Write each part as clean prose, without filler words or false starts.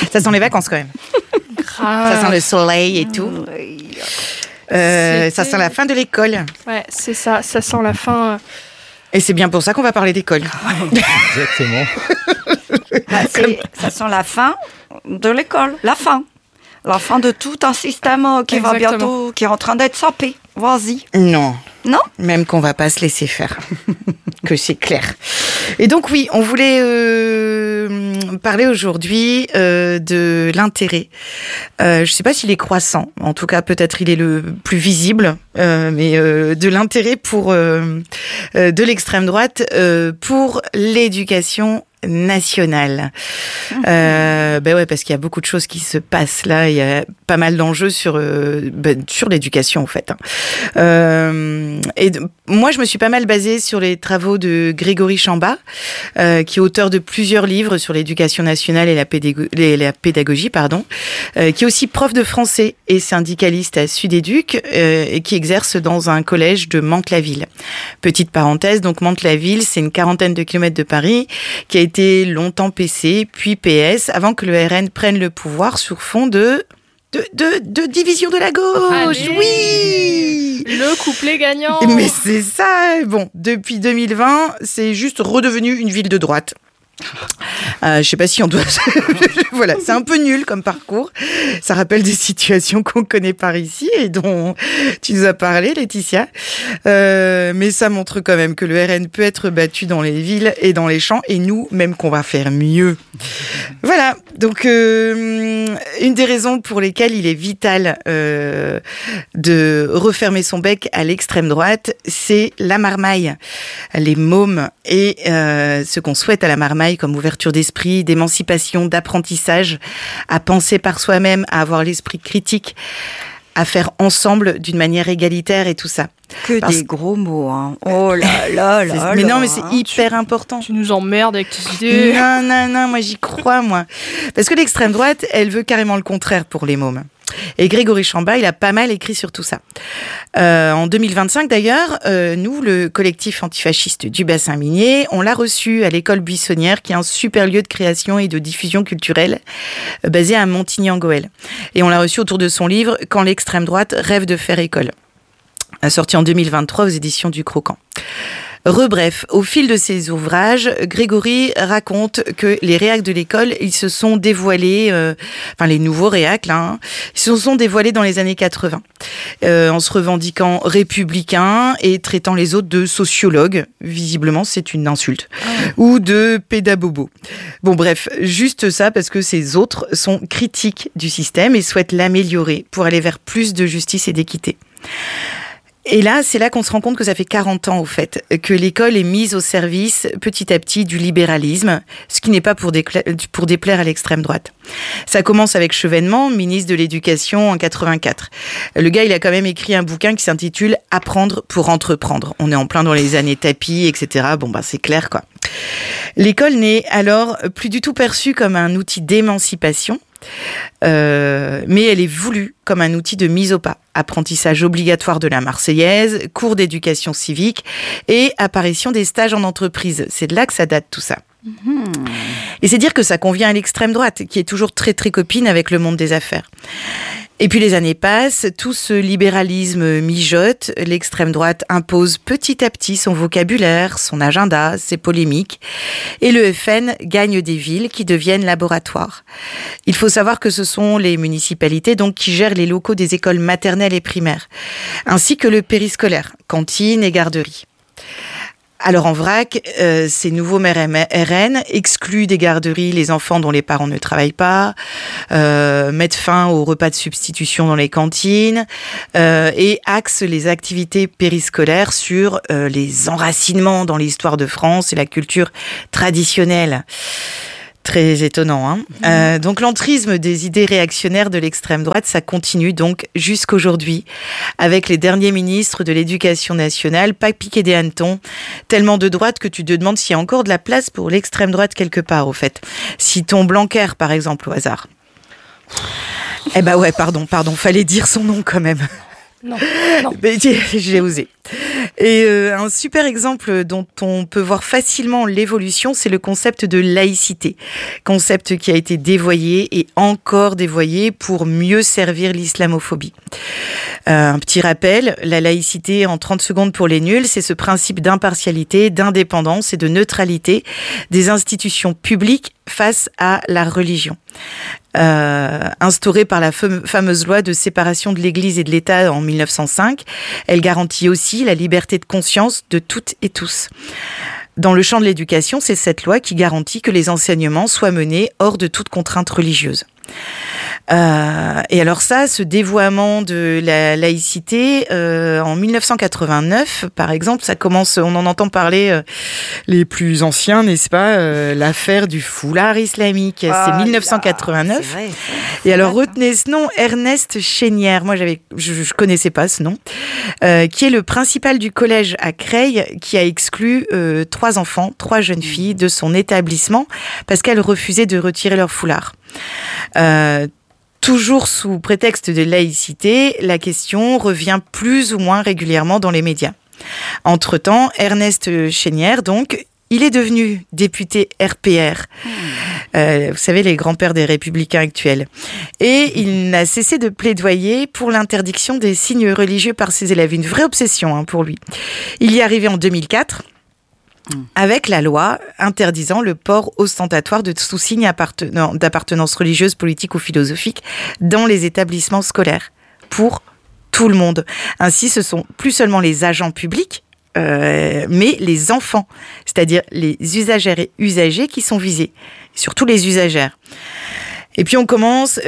Ça sent les vacances quand même. Grave. Ça sent le soleil et tout. Ça sent la fin de l'école. Ouais, c'est ça. Ça sent la fin. Et c'est bien pour ça qu'on va parler d'école. Exactement. Ça sent la fin de l'école. La fin de tout un système qui est en train d'être sapé. Vas-y. Non. Non ? Même qu'on va pas se laisser faire. Que c'est clair. Et donc oui, on voulait parler aujourd'hui de l'intérêt. Je sais pas s'il est croissant. En tout cas, peut-être il est le plus visible. Mais de l'intérêt de l'extrême droite pour l'éducation nationale. Ouais, parce qu'il y a beaucoup de choses qui se passent là. Il y a pas mal d'enjeux sur l'éducation, en fait. Moi, je me suis pas mal basée sur les travaux de Grégory Chamba, qui est auteur de plusieurs livres sur l'éducation nationale et la pédagogie, qui est aussi prof de français et syndicaliste à Sudéduc, et qui exerce dans un collège de Mantes-la-Ville. Petite parenthèse, donc Mantes-la-Ville, c'est une 40aine de kilomètres de Paris, qui a été longtemps PC, puis PS, avant que le RN prenne le pouvoir sur fond de division de la gauche. Allez, oui, le couplet gagnant. Mais c'est ça. Bon, depuis 2020, c'est juste redevenu une ville de droite. Je sais pas si on doit... Voilà, c'est un peu nul comme parcours. Ça rappelle des situations qu'on connaît par ici et dont tu nous as parlé, Laetitia. Mais ça montre quand même que le RN peut être battu dans les villes et dans les champs, et nous, même qu'on va faire mieux. Voilà, donc une des raisons pour lesquelles il est vital de refermer son bec à l'extrême droite, c'est la marmaille, les mômes et ce qu'on souhaite à la marmaille comme ouverture d'esprit, d'émancipation, d'apprentissage, à penser par soi-même, à avoir l'esprit critique, à faire ensemble d'une manière égalitaire et tout ça. Des gros mots, hein. Oh là là là. Mais non, mais c'est hyper important. Tu nous emmerdes avec tes idées. Non, moi j'y crois, moi. Parce que l'extrême droite, elle veut carrément le contraire pour les mômes. Et Grégory Chamba, il a pas mal écrit sur tout ça. En 2025 d'ailleurs, nous, le collectif antifasciste du bassin minier, on l'a reçu à l'école buissonnière, qui est un super lieu de création et de diffusion culturelle basé à Montigny-en-Goël. Et on l'a reçu autour de son livre « Quand l'extrême droite rêve de faire école », sorti en 2023 aux éditions du Croquant. Bref, au fil de ses ouvrages, Grégory raconte que les réacs de l'école, ils se sont dévoilés, les nouveaux réacs, là, ils se sont dévoilés dans les années 80, en se revendiquant républicains et traitant les autres de sociologues, visiblement c'est une insulte, ou de pédabobos. Bon bref, juste ça parce que ces autres sont critiques du système et souhaitent l'améliorer pour aller vers plus de justice et d'équité. Et là, c'est là qu'on se rend compte que ça fait 40 ans, au fait, que l'école est mise au service, petit à petit, du libéralisme, ce qui n'est pas pour déplaire à l'extrême droite. Ça commence avec Chevènement, ministre de l'Éducation en 84. Le gars, il a quand même écrit un bouquin qui s'intitule « Apprendre pour entreprendre ». On est en plein dans les années tapis, etc. Bon, c'est clair, quoi. L'école n'est alors plus du tout perçue comme un outil d'émancipation, mais elle est voulue comme un outil de mise au pas. Apprentissage obligatoire de la Marseillaise, cours d'éducation civique et apparition des stages en entreprise. C'est de là que ça date tout ça. Et c'est dire que ça convient à l'extrême droite, qui est toujours très très copine avec le monde des affaires. Et puis les années passent, tout ce libéralisme mijote, l'extrême droite impose petit à petit son vocabulaire, son agenda, ses polémiques, et le FN gagne des villes qui deviennent laboratoires. Il faut savoir que ce sont les municipalités donc qui gèrent les locaux des écoles maternelles et primaires, ainsi que le périscolaire, cantines et garderies. Alors en vrac, ces nouveaux maires RN excluent des garderies les enfants dont les parents ne travaillent pas, mettent fin aux repas de substitution dans les cantines et axent les activités périscolaires sur les enracinements dans l'histoire de France et la culture traditionnelle. Très étonnant, hein. Donc l'entrisme des idées réactionnaires de l'extrême droite, ça continue donc jusqu'aujourd'hui, avec les derniers ministres de l'Éducation nationale, pas piqués des hannetons, tellement de droite que tu te demandes s'il y a encore de la place pour l'extrême droite quelque part, au fait. Citons Blanquer, par exemple, au hasard. Eh ben ouais, pardon, fallait dire son nom quand même. Non. Mais j'ai osé. Et un super exemple dont on peut voir facilement l'évolution, c'est le concept de laïcité. Concept qui a été dévoyé et encore dévoyé pour mieux servir l'islamophobie. Un petit rappel, la laïcité en 30 secondes pour les nuls, c'est ce principe d'impartialité, d'indépendance et de neutralité des institutions publiques face à la religion. Instaurée par la fameuse loi de séparation de l'Église et de l'État en 1905, elle garantit aussi la liberté de conscience de toutes et tous. Dans le champ de l'éducation, c'est cette loi qui garantit que les enseignements soient menés hors de toute contrainte religieuse. Et alors ça, ce dévoiement de la laïcité, en 1989, par exemple, ça commence, on en entend parler les plus anciens, n'est-ce pas, l'affaire du foulard islamique. C'est 1989. C'est vrai, et alors retenez ce nom, Ernest Chénière. Moi, je connaissais pas ce nom, qui est le principal du collège à Creil, qui a exclu 3 jeunes filles de son établissement parce qu'elles refusaient de retirer leur foulard. Toujours sous prétexte de laïcité, la question revient plus ou moins régulièrement dans les médias. Entre-temps, Ernest Chénière, donc, il est devenu député RPR. Vous savez, les grands-pères des républicains actuels. Et il n'a cessé de plaidoyer pour l'interdiction des signes religieux par ses élèves. Une vraie obsession pour lui. Il y est arrivé en 2004. Avec la loi interdisant le port ostentatoire de tout signe d'appartenance religieuse, politique ou philosophique dans les établissements scolaires pour tout le monde. Ainsi, ce sont plus seulement les agents publics, mais les enfants, c'est-à-dire les usagères et usagers qui sont visés, surtout les usagères. Et puis on commençait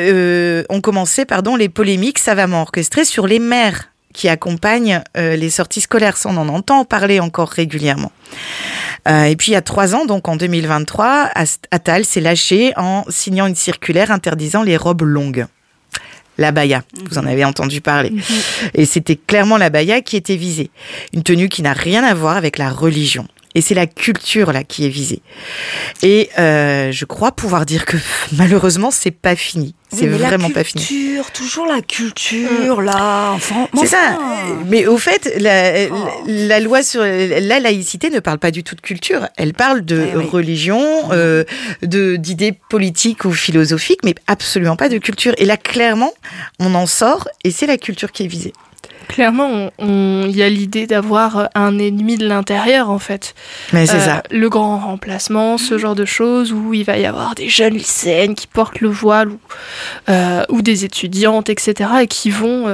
les polémiques savamment orchestrées sur les mères qui accompagnent les sorties scolaires. Ça, on en entend parler encore régulièrement. Et puis il y a 3 ans, donc en 2023, Attal s'est lâché en signant une circulaire interdisant les robes longues. L'abaya, vous en avez entendu parler. Et c'était clairement l'abaya qui était visée. Une tenue qui n'a rien à voir avec la religion. Et c'est la culture là qui est visée. Et je crois pouvoir dire que malheureusement c'est pas fini. C'est vraiment pas fini. Toujours la culture là. Enfin, c'est ça. Mais au fait, la loi sur la laïcité ne parle pas du tout de culture. Elle parle de religion, d'idées politiques ou philosophiques, mais absolument pas de culture. Et là, clairement, on en sort et c'est la culture qui est visée. Clairement, il y a l'idée d'avoir un ennemi de l'intérieur, en fait. Mais c'est ça. Le grand remplacement, ce genre de choses, où il va y avoir des jeunes lycéennes qui portent le voile, ou des étudiantes, etc., et qui vont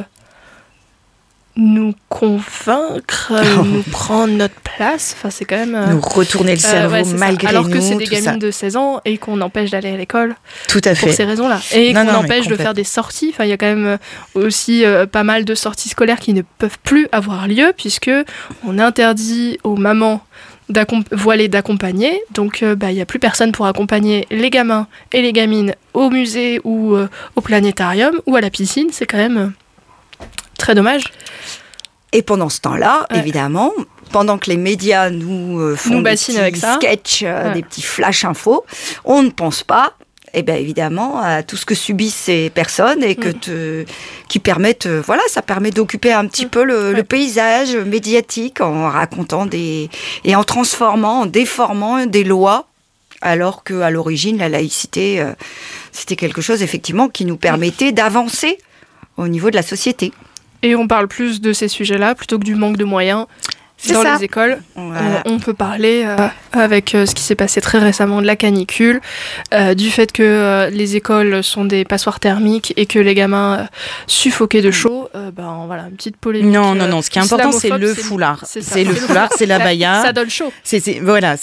nous convaincre, nous prendre notre place. Enfin, c'est quand même... nous retourner le cerveau malgré nous. Alors que c'est des gamines de 16 ans et qu'on empêche d'aller à l'école. Tout à fait. Pour ces raisons-là. Et qu'on empêche de faire des sorties. Enfin, il y a quand même aussi pas mal de sorties scolaires qui ne peuvent plus avoir lieu puisque on interdit aux mamans voilées d'accompagner. Donc, il n'y a plus personne pour accompagner les gamins et les gamines au musée ou au planétarium ou à la piscine. C'est quand même... très dommage. Et pendant ce temps-là, évidemment, pendant que les médias nous font des petits sketchs, des petits flash infos, on ne pense pas, évidemment, à tout ce que subissent ces personnes et qui permettent, ça permet d'occuper un petit peu le paysage médiatique en racontant et en transformant, en déformant des lois, alors qu'à l'origine, la laïcité, c'était quelque chose, effectivement, qui nous permettait d'avancer au niveau de la société. Et on parle plus de ces sujets-là plutôt que du manque de moyens dans les écoles. Voilà. On peut parler avec ce qui s'est passé très récemment de la canicule, du fait que les écoles sont des passoires thermiques et que les gamins suffoquaient de chaud. Une petite polémique. Non. Ce qui est important, c'est le foulard. C'est le foulard, c'est l'abaya. Ça donne chaud. C'est ça.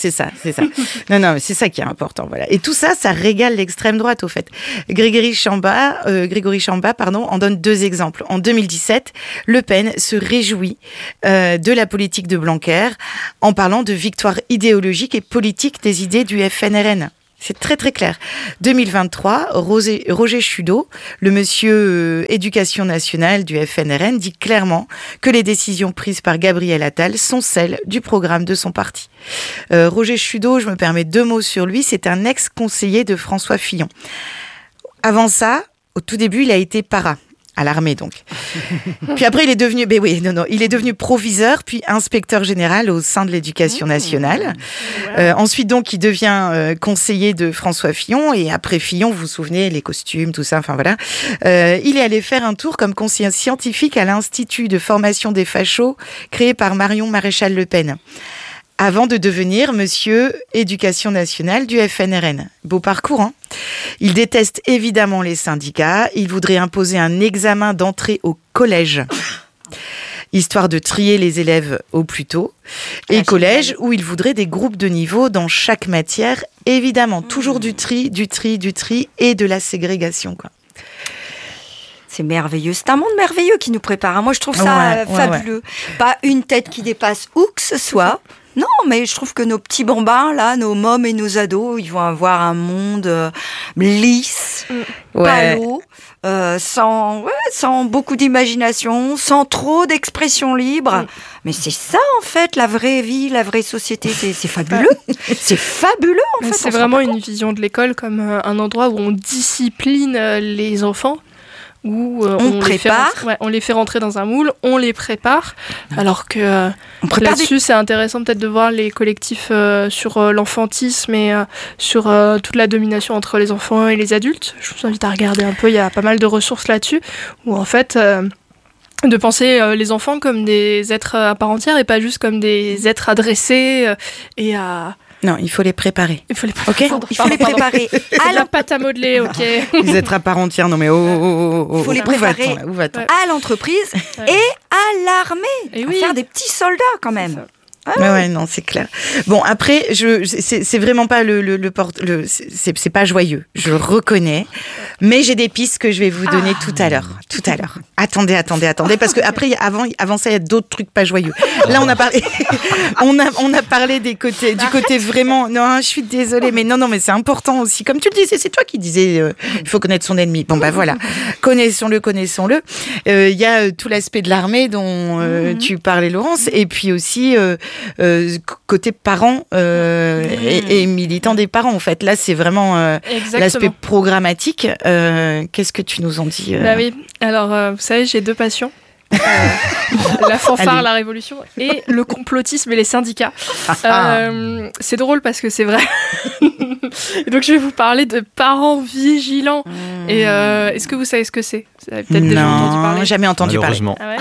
Non, c'est ça qui est important. Voilà. Et tout ça, ça régale l'extrême droite, au fait. Grégory Chamba, en donne 2 exemples. En 2017, Le Pen se réjouit de la politique de Blanquer en parlant de victoire idéologique et politique des idées du FNRN. C'est très très clair. 2023, Roger Chudeau, le monsieur éducation nationale du FNRN, dit clairement que les décisions prises par Gabriel Attal sont celles du programme de son parti. Roger Chudeau, je me permets 2 mots sur lui, c'est un ex-conseiller de François Fillon. Avant ça, au tout début, il a été para. à l'armée donc. Puis après, il est devenu proviseur, puis inspecteur général au sein de l'Éducation nationale. Ensuite, donc, il devient conseiller de François Fillon, et après Fillon, vous vous souvenez, les costumes, tout ça, enfin voilà. Il est allé faire un tour comme conseiller scientifique à l'Institut de formation des fachos, créé par Marion Maréchal Le Pen, avant de devenir monsieur Éducation nationale du FNRN. Beau parcours, hein ? Il déteste évidemment les syndicats. Il voudrait imposer un examen d'entrée au collège, histoire de trier les élèves au plus tôt. Et collège, où il voudrait des groupes de niveau dans chaque matière. Évidemment, toujours du tri et de la ségrégation, quoi. C'est merveilleux. C'est un monde merveilleux qui nous prépare. Moi, je trouve ça fabuleux. Ouais. Pas une tête qui dépasse où que ce soit. Non, mais je trouve que nos petits bambins, là, nos mômes et nos ados, ils vont avoir un monde lisse, palo, sans beaucoup d'imagination, sans trop d'expression libre. Mais c'est ça, en fait, la vraie vie, la vraie société. C'est fabuleux. C'est fabuleux, en fait. C'est vraiment une vision de l'école comme un endroit où on discipline les enfants. Où on les fait rentrer dans un moule, on les prépare, alors que là-dessus c'est intéressant peut-être de voir les collectifs sur l'enfantisme et sur toute la domination entre les enfants et les adultes. Je vous invite à regarder un peu, il y a pas mal de ressources là-dessus, où en fait de penser les enfants comme des êtres à part entière et pas juste comme des êtres adressés et à... Non, il faut les préparer. Il faut les préparer. À la pâte à modeler, ok. Les êtres à part entière, non mais il faut les préparer où va-t-on à l'entreprise et à l'armée. Et faire des petits soldats quand même. Ouais, non, c'est clair. Bon, après, c'est vraiment pas c'est pas joyeux. Je reconnais, mais j'ai des pistes que je vais vous donner tout à l'heure. Attendez, parce que après, avant ça, il y a d'autres trucs pas joyeux. Là, on a parlé, on a parlé du côté vraiment. Non, je suis désolée, mais non, mais c'est important aussi. Comme tu le disais, c'est toi qui disais, il faut connaître son ennemi. Bon, bah voilà, connaissons-le. Il y a tout l'aspect de l'armée dont tu parlais, Laurence, et puis aussi. Côté parents et militants des parents en fait. Là c'est vraiment l'aspect programmatique. Qu'est-ce que tu nous en dis Bah oui, alors vous savez j'ai deux passions. La fanfare, la révolution et le complotisme et les syndicats. C'est drôle parce que c'est vrai. Et donc je vais vous parler de parents vigilants. Et est-ce que vous savez ce que c'est ? Vous avez peut-être déjà entendu parler. Non, jamais entendu parler. Ah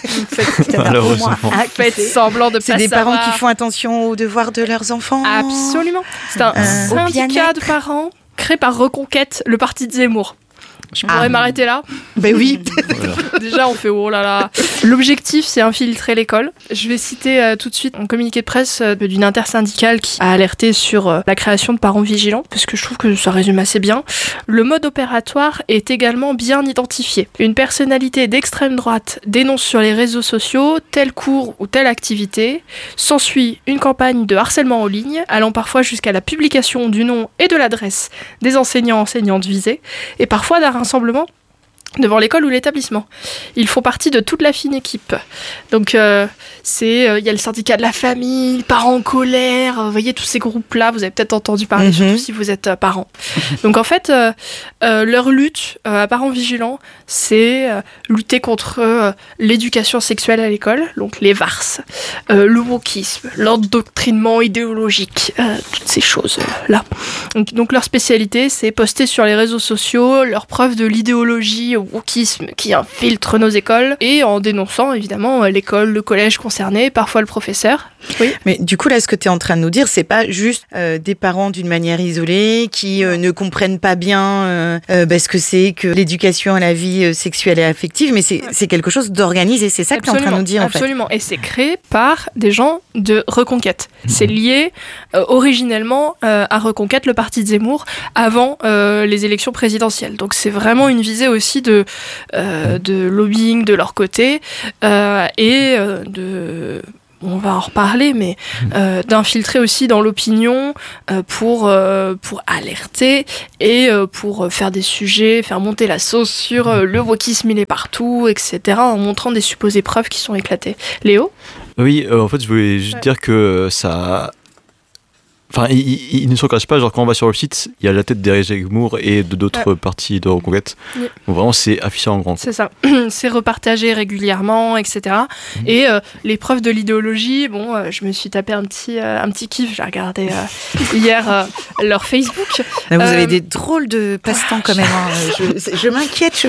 ouais Faites semblant de pas savoir. C'est des parents qui font attention aux devoirs de leurs enfants. Absolument. C'est un syndicat de parents créé par Reconquête, le parti de Zemmour. Je pourrais m'arrêter là. Ben oui. Déjà, on fait oh là là. L'objectif, c'est infiltrer l'école. Je vais citer tout de suite un communiqué de presse d'une intersyndicale qui a alerté sur la création de parents vigilants, parce que je trouve que ça résume assez bien. Le mode opératoire est également bien identifié. Une personnalité d'extrême droite dénonce sur les réseaux sociaux tel cours ou telle activité. S'ensuit une campagne de harcèlement en ligne, allant parfois jusqu'à la publication du nom et de l'adresse des enseignantes visés, et parfois d'un rassemblement devant l'école ou l'établissement. Ils font partie de toute la fine équipe. Donc, il y a le syndicat de la famille, parents en colère, vous voyez tous ces groupes-là, vous avez peut-être entendu parler, surtout si vous êtes parents. Donc, en fait, leur lutte à parents vigilants, c'est lutter contre l'éducation sexuelle à l'école, donc les VARS, le wokisme, l'endoctrinement idéologique, toutes ces choses-là. Donc, leur spécialité, c'est poster sur les réseaux sociaux leurs preuves de l'idéologie wokisme qui infiltre nos écoles et en dénonçant évidemment l'école, le collège concerné, parfois le professeur. Oui. Mais du coup là ce que tu es en train de nous dire c'est pas juste des parents d'une manière isolée qui ne comprennent pas bien ce que c'est que l'éducation à la vie sexuelle et affective, mais c'est quelque chose d'organisé, c'est ça que tu es en train de nous dire en fait. Absolument, et c'est créé par des gens de Reconquête. C'est lié originellement à Reconquête, le parti de Zemmour, avant les élections présidentielles. Donc c'est vraiment une visée aussi de lobbying de leur côté et on va en reparler, mais d'infiltrer aussi dans l'opinion pour alerter et pour faire des sujets, faire monter la sauce sur le wokisme il est partout, etc., en montrant des supposées preuves qui sont éclatées. Léo ? Oui, en fait, je voulais juste dire que ça... Enfin, il ne se cache pas, genre quand on va sur le site, il y a la tête d'Éric Zemmour et d'autres partis de Reconquête. Oui. Donc vraiment, c'est affiché en grand. C'est ça. C'est repartagé régulièrement, etc. Et les preuves de l'idéologie, je me suis tapé un petit kiff. J'ai regardé hier leur Facebook. Vous avez des drôles de passe-temps quand même. Je m'inquiète.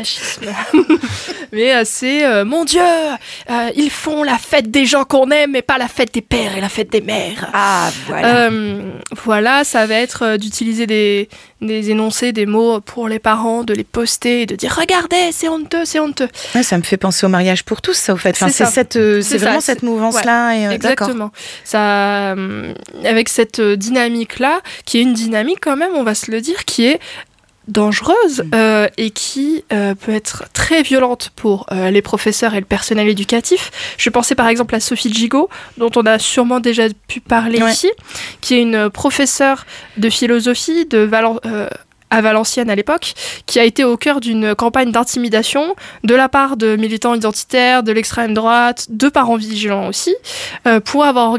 Mais c'est, mon Dieu, ils font la fête des gens qu'on aime, mais pas la fête des pères et la fête des mères. Ah, voilà. Voilà, ça va être d'utiliser des énoncés, des mots pour les parents, de les poster et de dire « Regardez, c'est honteux, c'est honteux ». Ouais, ça me fait penser au mariage pour tous, ça, au fait. Enfin, c'est vraiment cette mouvance-là. Ouais, exactement. Ça, avec cette dynamique-là, qui est une dynamique quand même, on va se le dire, qui est dangereuse et qui peut être très violente pour les professeurs et le personnel éducatif. Je pensais par exemple à Sophie Gigot, dont on a sûrement déjà pu parler ici, qui est une professeure de philosophie à Valenciennes à l'époque, qui a été au cœur d'une campagne d'intimidation de la part de militants identitaires, de l'extrême droite, de parents vigilants aussi, pour avoir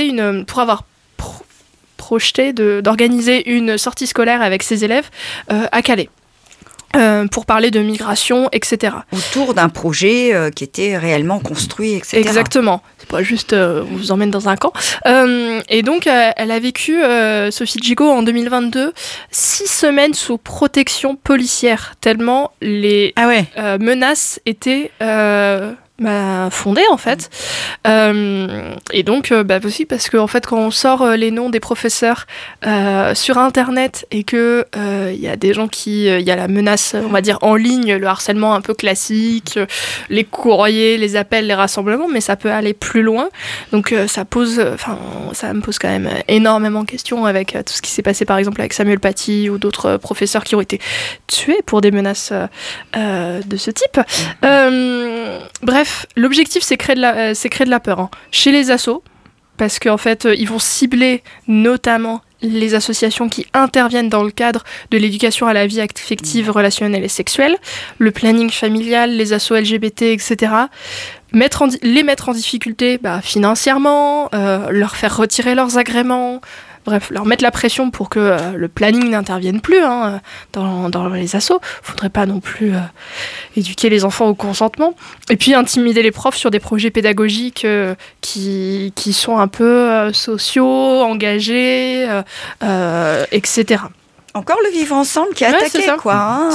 projeté d'organiser une sortie scolaire avec ses élèves à Calais. Pour parler de migration, etc. Autour d'un projet qui était réellement construit, etc. Exactement. C'est pas juste on vous emmène dans un camp. Et donc, elle a vécu, Sophie Gigot, en 2022, 6 semaines sous protection policière, tellement les menaces étaient fondée en fait. Et donc aussi parce que en fait quand on sort les noms des professeurs sur internet et que il y a des gens il y a la menace, on va dire en ligne, le harcèlement un peu classique, les courriers, les appels, les rassemblements, mais ça peut aller plus loin. Donc ça me pose quand même énormément de questions avec tout ce qui s'est passé par exemple avec Samuel Paty ou d'autres professeurs qui ont été tués pour des menaces de ce type. Bref, l'objectif, c'est créer de la peur chez les assos, parce qu'en fait, ils vont cibler notamment les associations qui interviennent dans le cadre de l'éducation à la vie affective, relationnelle et sexuelle, le planning familial, les assos LGBT, etc. Les mettre en difficulté financièrement, leur faire retirer leurs agréments. Bref, leur mettre la pression pour que le planning n'intervienne plus dans les assos. Faudrait pas non plus éduquer les enfants au consentement. Et puis intimider les profs sur des projets pédagogiques qui sont un peu sociaux, engagés, etc. Encore le vivre ensemble qui est attaqué, quoi.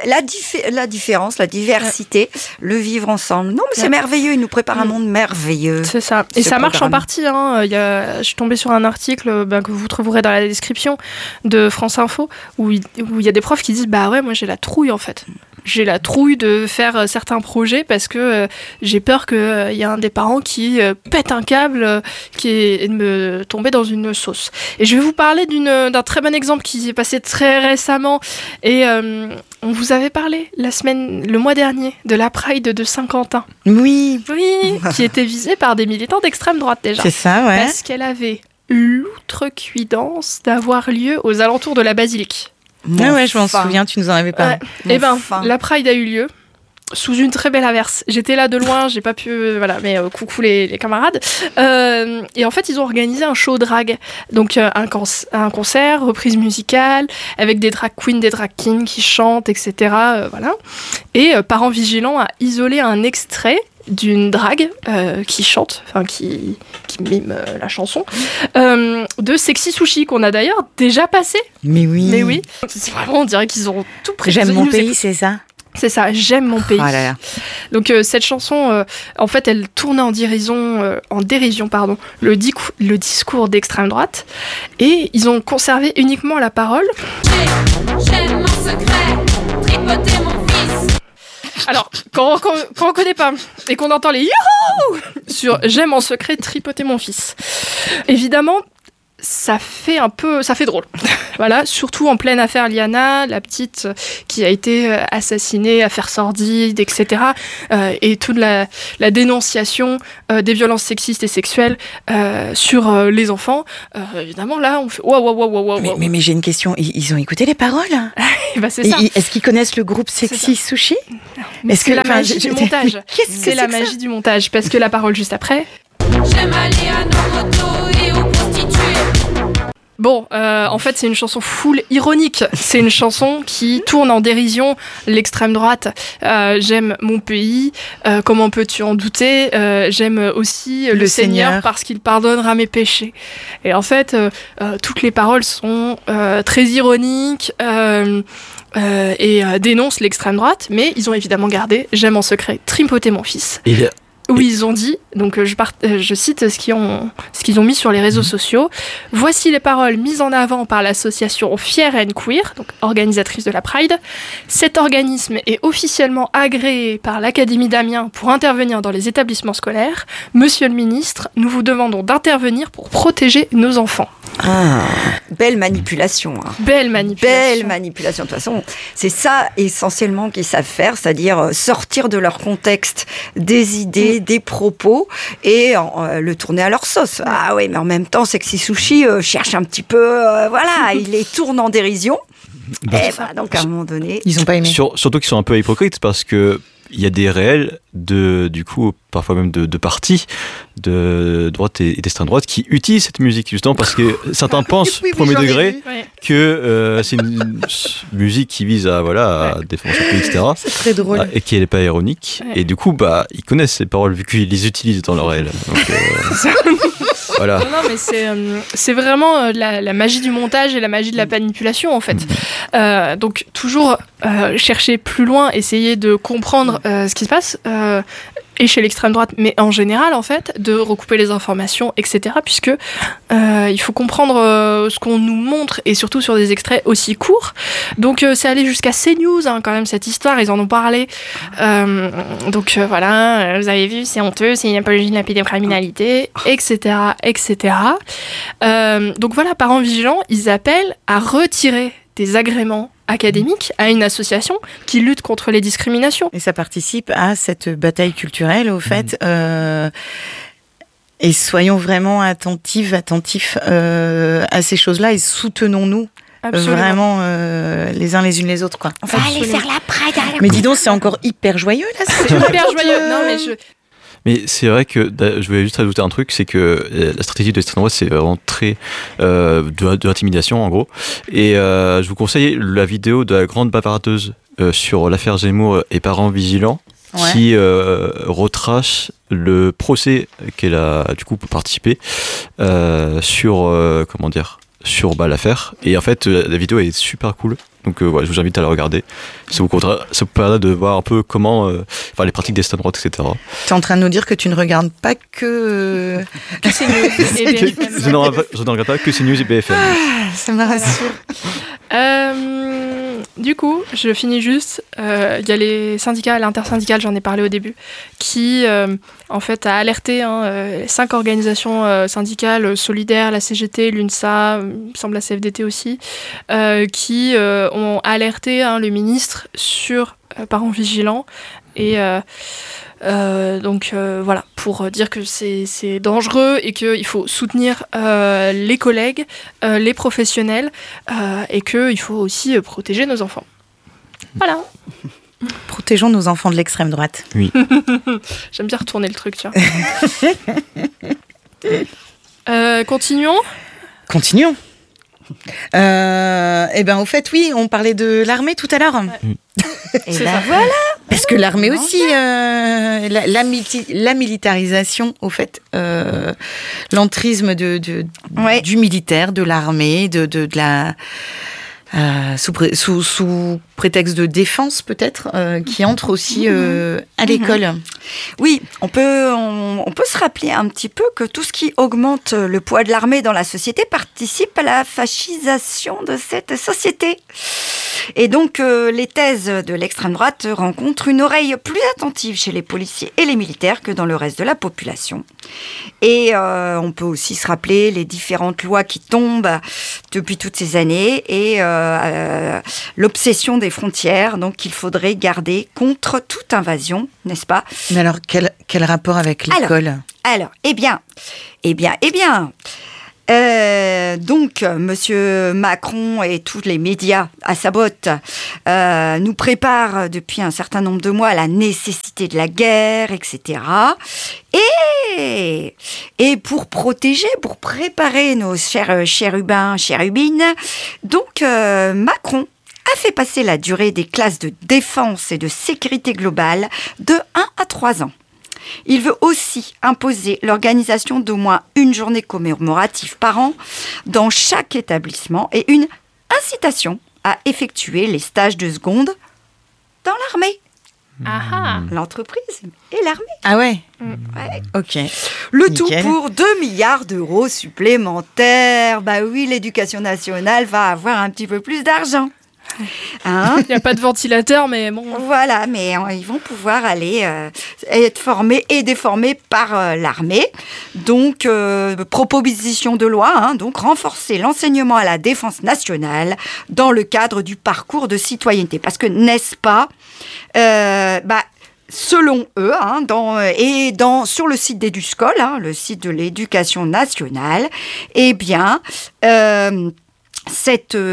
La différence, la diversité, le vivre ensemble. Non, mais c'est merveilleux, il nous prépare un monde merveilleux. C'est ça. Et ça marche en partie. Je suis tombée sur un article que vous trouverez dans la description de France Info où il y a des profs qui disent moi j'ai la trouille en fait. J'ai la trouille de faire certains projets parce que j'ai peur qu'il y ait un des parents qui pète un câble et de me tomber dans une sauce. Et je vais vous parler d'un très bon exemple qui s'est passé très récemment. Et on vous avait parlé le mois dernier de la Pride de Saint-Quentin. Oui, qui était visée par des militants d'extrême droite déjà. C'est ça, ouais. Parce qu'elle avait l'outrecuidance d'avoir lieu aux alentours de la basilique. Je m'en souviens, tu nous en avais parlé. La Pride a eu lieu sous une très belle averse. J'étais là de loin, j'ai pas pu... mais coucou les camarades. Et en fait, ils ont organisé un show drag. Donc, un concert, reprise musicale, avec des drag queens, des drag kings qui chantent, etc. Voilà. Et Parents Vigilants a isolé un extrait d'une drague qui chante, qui mime la chanson, de Sexy Sushi, qu'on a d'ailleurs déjà passé. Mais oui. C'est vraiment, on dirait qu'ils ont tout pris. J'aime mon pays, c'est ça ? C'est ça, j'aime mon pays. Oh là là. Donc cette chanson, en fait, elle tournait en dérision, le discours d'extrême droite, et ils ont conservé uniquement la parole. J'aime mon secret, tripoter mon fils. Alors, quand on connaît pas et qu'on entend les youhou sur j'aime en secret tripoter mon fils, évidemment, ça fait drôle. Voilà, surtout en pleine affaire Liana, la petite qui a été assassinée, affaire sordide, etc. Et toute la dénonciation des violences sexistes et sexuelles sur les enfants. Évidemment, là, on fait waouh. Mais j'ai une question. Ils ont écouté les paroles ? C'est ça. Est-ce qu'ils connaissent le groupe Sexy Sushi ? Est-ce que la magie du montage. C'est la magie du montage, parce que la parole juste après. J'aime aller à nos motos et aux prostituées. Bon, en fait, c'est une chanson full ironique. C'est une chanson qui tourne en dérision l'extrême droite. J'aime mon pays, comment peux-tu en douter ? J'aime aussi le Seigneur parce qu'il pardonnera mes péchés. Et en fait, toutes les paroles sont très ironiques et dénoncent l'extrême droite, mais ils ont évidemment gardé « J'aime en secret tripoter mon fils ». Où ils ont dit, donc je cite ce qu'ils ont mis sur les réseaux sociaux. « Voici les paroles mises en avant par l'association Fier and Queer, donc organisatrice de la Pride. Cet organisme est officiellement agréé par l'Académie d'Amiens pour intervenir dans les établissements scolaires. Monsieur le ministre, nous vous demandons d'intervenir pour protéger nos enfants. » Ah, belle manipulation. Hein. Belle manipulation. De toute façon, c'est ça essentiellement qu'ils savent faire, c'est-à-dire sortir de leur contexte des idées, des propos et le tourner à leur sauce. Ah oui, mais en même temps, Sexy Sushi cherche un petit peu, il les tourne en dérision. Donc à un moment donné, ils n'ont pas aimé. Surtout qu'ils sont un peu hypocrites parce que il y a des réels du coup, parfois même de partis de droite et d'extrême droite qui utilisent cette musique justement parce que certains pensent premier degré que c'est une musique qui vise à défendre son pays, etc. C'est très drôle. Et qui n'est pas ironique. Ouais. Et du coup, ils connaissent ces paroles vu qu'ils les utilisent dans leur réel. Donc, voilà. Non, mais c'est vraiment la magie du montage et la magie de la manipulation en fait. Donc toujours chercher plus loin, essayer de comprendre ce qui se passe et chez l'extrême droite, mais en général en fait, de recouper les informations, etc. Puisque il faut comprendre ce qu'on nous montre et surtout sur des extraits aussi courts. Donc c'est allé jusqu'à CNews quand même cette histoire, ils en ont parlé. Donc voilà, vous avez vu, c'est honteux, c'est une apologie de la pédocriminalité, etc. Donc voilà, Parents Vigilants, ils appellent à retirer des agréments académiques à une association qui lutte contre les discriminations. Et ça participe à cette bataille culturelle, au fait. Et soyons vraiment attentifs à ces choses-là et soutenons-nous. Absolument. Vraiment les uns les unes les autres, quoi. On va aller faire la Pride. Mais dis donc, c'est encore hyper joyeux là. C'est hyper joyeux. Non mais Mais c'est vrai que je voulais juste ajouter un truc, c'est que la stratégie de l'extrême droite, c'est vraiment très de l'intimidation en gros. Et je vous conseille la vidéo de la grande bavardeuse sur l'affaire Zemmour et Parents Vigilants, qui retrace le procès qu'elle a du coup participé sur l'affaire. Et en fait, la vidéo est super cool. Donc je vous invite à la regarder. Ça vous permettra de voir un peu comment les pratiques d'extrême droite, etc. Tu es en train de nous dire que tu ne regardes pas que CNews et BFM. Je ne regarde pas que CNews et BFM. Ça me rassure. Du coup, je finis juste. Il y a les syndicats, l'intersyndicale, j'en ai parlé au début, qui en fait a alerté 5 organisations syndicales solidaires, la CGT, l'UNSA, il me semble la CFDT aussi, qui ont alerté le ministre sur Parents Vigilants et donc voilà, pour dire que c'est dangereux et qu'il faut soutenir les collègues, les professionnels et qu'il faut aussi protéger nos enfants. Voilà. Protégeons nos enfants de l'extrême droite. Oui. J'aime bien retourner le truc, tiens. Continuons. Au fait, oui, on parlait de l'armée tout à l'heure. Ouais. Et voilà. Parce que l'armée aussi, la militarisation, au fait, l'entrisme du militaire, de l'armée, de la sous prétexte de défense peut-être, qui entre aussi à l'école. Oui, on peut se rappeler un petit peu que tout ce qui augmente le poids de l'armée dans la société participe à la fascisation de cette société. Et donc, les thèses de l'extrême droite rencontrent une oreille plus attentive chez les policiers et les militaires que dans le reste de la population. Et on peut aussi se rappeler les différentes lois qui tombent depuis toutes ces années et l'obsession des frontières, donc qu'il faudrait garder contre toute invasion, n'est-ce pas ? Mais alors, quel rapport avec l'école ? Alors, eh bien. Donc, Monsieur Macron et tous les médias à sa botte nous préparent depuis un certain nombre de mois à la nécessité de la guerre, etc. Et pour protéger, pour préparer nos chers chérubins, chérubines, donc Macron a fait passer la durée des classes de défense et de sécurité globale de 1 à 3 ans. Il veut aussi imposer l'organisation d'au moins une journée commémorative par an dans chaque établissement et une incitation à effectuer les stages de seconde dans l'armée. L'entreprise et l'armée. Ah ouais. Ouais. Ok. Le Nickel. tout pour 2 milliards d'euros supplémentaires. Bah oui, l'éducation nationale va avoir un petit peu plus d'argent. Hein? Il n'y a pas de ventilateur, mais bon. Voilà, mais ils vont pouvoir aller être formés et déformés par l'armée. Donc, proposition de loi, hein, donc renforcer l'enseignement à la défense nationale dans le cadre du parcours de citoyenneté. Parce que, n'est-ce pas, selon eux, hein, sur le site d'Eduscol, hein, le site de l'éducation nationale, eh bien, cette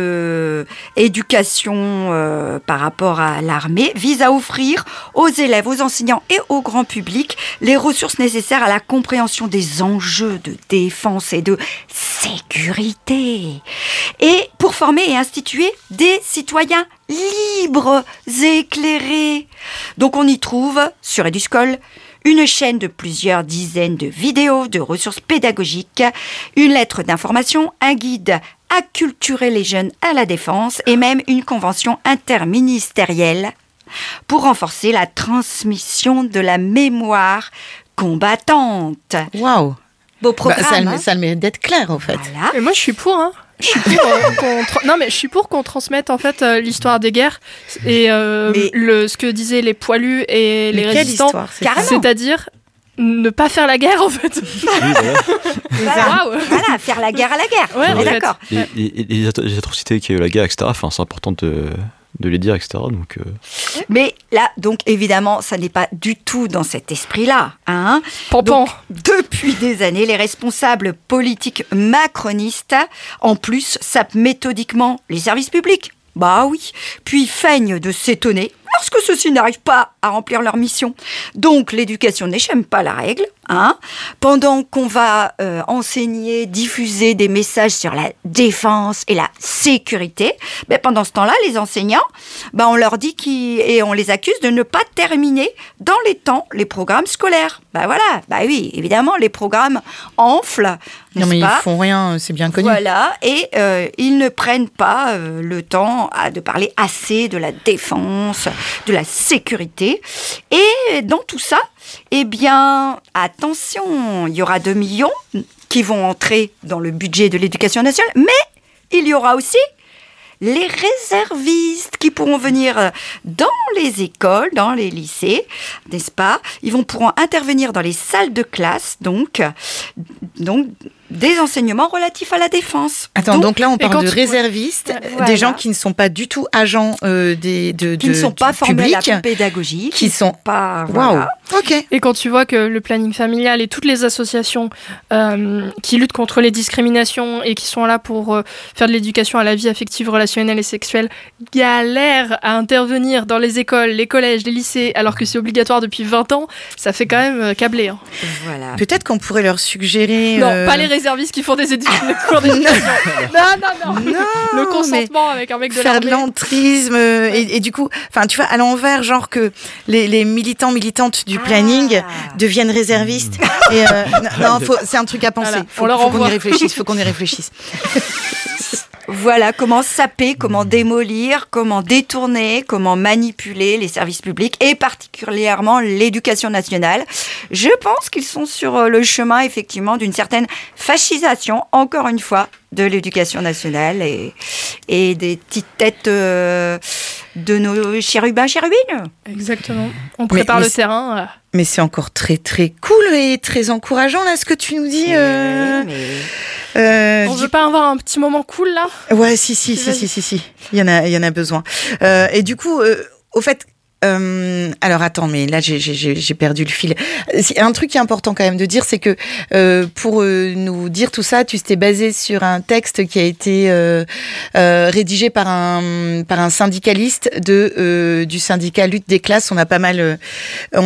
éducation par rapport à l'armée vise à offrir aux élèves, aux enseignants et au grand public les ressources nécessaires à la compréhension des enjeux de défense et de sécurité. Et pour former et instituer des citoyens libres et éclairés. Donc on y trouve sur Eduscol une chaîne de plusieurs dizaines de vidéos, de ressources pédagogiques, une lettre d'information, un guide acculturer les jeunes à la défense et même une convention interministérielle pour renforcer la transmission de la mémoire combattante. Waouh. Beau programme. Ça le mérite d'être clair, en fait. Voilà. Et moi, je suis pour, hein. Je suis pour qu'on transmette en fait l'histoire des guerres et ce que disaient les poilus et les résistants, c'est-à-dire ne pas faire la guerre en fait. Voilà, faire la guerre à la guerre. Ouais, on est d'accord. Les atrocités qu'il y a eu la guerre, etc. Enfin, c'est important de les dire, etc. Donc, Mais là, donc évidemment, ça n'est pas du tout dans cet esprit-là. Hein. Donc, depuis des années, les responsables politiques macronistes, en plus, sapent méthodiquement les services publics. Bah oui, puis feignent de s'étonner lorsque ceux-ci n'arrivent pas à remplir leur mission. Donc l'éducation n'échappe pas la règle. Hein. Pendant qu'on va enseigner, diffuser des messages sur la défense et la sécurité, pendant ce temps-là, les enseignants, on leur dit et on les accuse de ne pas terminer dans les temps les programmes scolaires. Oui, évidemment, les programmes enflent. Non, mais ils font rien, c'est bien connu. Voilà, et ils ne prennent pas le temps de parler assez de la défense, de la sécurité. Et dans tout ça, eh bien, attention, il y aura 2 millions qui vont entrer dans le budget de l'éducation nationale, mais il y aura aussi les réservistes qui pourront venir dans les écoles, dans les lycées, n'est-ce pas? Ils pourront intervenir dans les salles de classe, donc des enseignements relatifs à la défense. Attends, donc là on parle de réservistes, des gens qui ne sont pas du tout agents qui ne sont pas formés à la pédagogie, qui sont pas. Waouh. Ok. Et quand tu vois que le planning familial et toutes les associations qui luttent contre les discriminations et qui sont là pour faire de l'éducation à la vie affective, relationnelle et sexuelle galèrent à intervenir dans les écoles, les collèges, les lycées, alors que c'est obligatoire depuis 20 ans, ça fait quand même câbler. Hein. Voilà. Peut-être qu'on pourrait leur suggérer. Non, pas les réservistes qui font des cours d'éducation. Non. Le consentement avec un mec de l'armée. Faire de l'entrisme et du coup, tu vois, à l'envers, genre que les militants, militantes du planning deviennent réservistes. Et c'est un truc à penser. Voilà, faut qu'on y réfléchisse. Voilà, comment saper, comment démolir, comment détourner, comment manipuler les services publics et particulièrement l'éducation nationale. Je pense qu'ils sont sur le chemin, effectivement, d'une certaine fascisation, encore une fois, de l'éducation nationale et des petites têtes de nos chérubins, chérubines. Exactement. On prépare le terrain. Mais c'est encore très, très cool et très encourageant, là, ce que tu nous dis. On veut pas avoir un petit moment cool, là? Ouais, si. Il y en a besoin. Et du coup, au fait, Alors attends, mais là j'ai perdu le fil. Un truc qui est important quand même de dire, c'est que pour nous dire tout ça, tu t'es basé sur un texte qui a été rédigé par un syndicaliste du syndicat Lutte des classes. On a pas mal